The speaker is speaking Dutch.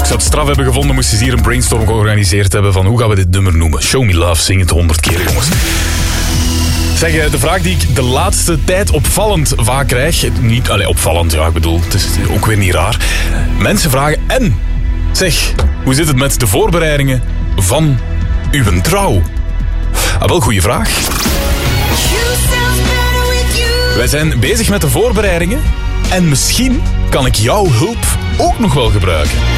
zou het straf hebben gevonden, moesten ze hier een brainstorm georganiseerd hebben van hoe gaan we dit nummer noemen. Show Me Love, zing het 100 keer, jongens. Zeg, de vraag die ik de laatste tijd opvallend vaak krijg... Niet, opvallend, ja, ik bedoel, het is ook weer niet raar. Mensen vragen, en? Zeg, hoe zit het met de voorbereidingen van uw trouw? Wel, goede vraag. Wij zijn bezig met de voorbereidingen en misschien kan ik jouw hulp ook nog wel gebruiken.